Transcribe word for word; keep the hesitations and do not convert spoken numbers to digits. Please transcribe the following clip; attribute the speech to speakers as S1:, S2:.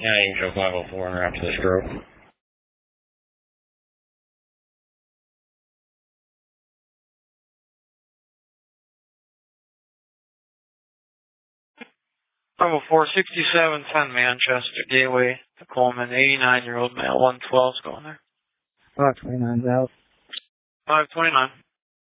S1: Yeah, you can show five oh four and after the stroke.
S2: five oh four, sixty-seven ten Manchester Gateway, the Coleman, eighty-nine-year-old male, one twelve's going there.
S3: five twenty-nine's out.
S2: five twenty-nine.